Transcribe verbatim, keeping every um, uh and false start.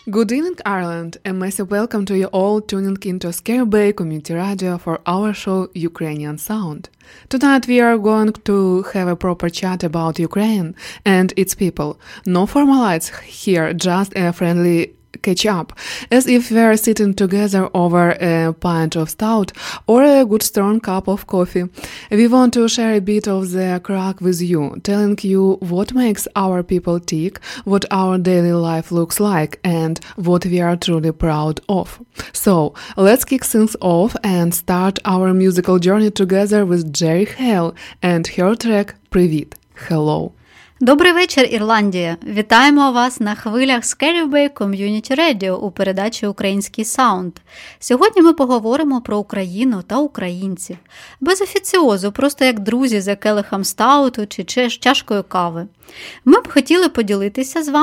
Good evening, Ireland, and massive welcome to you all tuning into Scary Bay Community Radio for our show Ukrainian Sound. Tonight we are going to have a proper chat about Ukraine and its people. No formalities here, just a friendly catch up, as if we are sitting together over a pint of stout or a good strong cup of coffee. We want to share a bit of the crack with you, telling you what makes our people tick, what our daily life looks like, and what we are truly proud of. So, let's kick things off and start our musical journey together with Jerry Hale and her track Привіт, Hello. Добрий вечір, Ірландія! Вітаємо вас на хвилях Scary Bay Community Radio у передачі «Український саунд». Сьогодні ми поговоримо про Україну та українців. Без офіціозу, просто як друзі за келихом стауту чи чашкою кави. Ми б хотіли поділитися з вами